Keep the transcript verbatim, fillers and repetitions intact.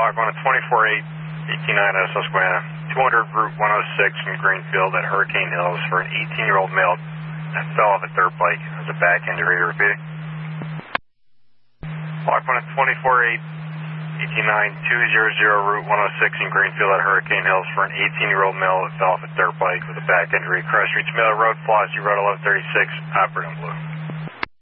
Log one twenty-four eight, eighteen nine out of Susquehanna. two hundred Route one oh six from Greenfield at Hurricane Hills for an eighteen-year-old male that fell off a dirt bike as a back injury. Repeating. Log one twenty-four eight, eighteen nine, two hundred Route one oh six in Greenfield at Hurricane Hills for an eighteen-year-old male that fell off a dirt bike with a back injury. Cross Street Miller Road, Flossie Road, eleven thirty-six, operating blue.